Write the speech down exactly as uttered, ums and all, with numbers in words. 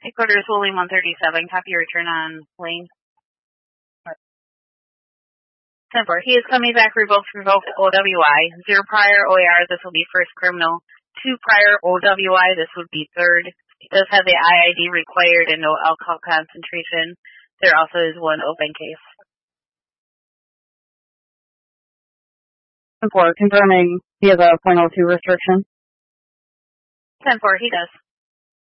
Headquarters Willing one thirty-seven, copy your return on lane. ten four, he is coming back revoked, revoked O W I. Zero prior O A R, this will be first criminal. Two prior O W I, this would be third. He does have the I I D required and no alcohol concentration. There also is one open case. ten four, confirming he has a point oh two restriction. ten four, he does.